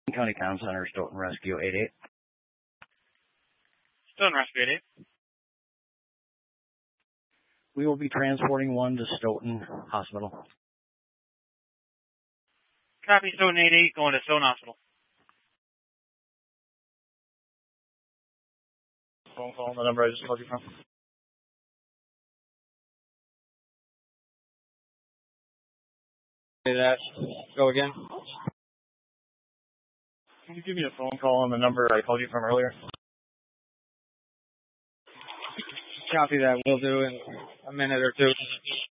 County Comm Center, Stoughton Rescue 88. Stoughton Rescue 88. We will be transporting one to Stoughton Hospital. Copy, Stoughton 88, going to Stoughton Hospital. Phone call on the number I just called you from. Say that. Go again. Can you give me a phone call on the number I called you from earlier? Copy that. We'll do in a minute or two.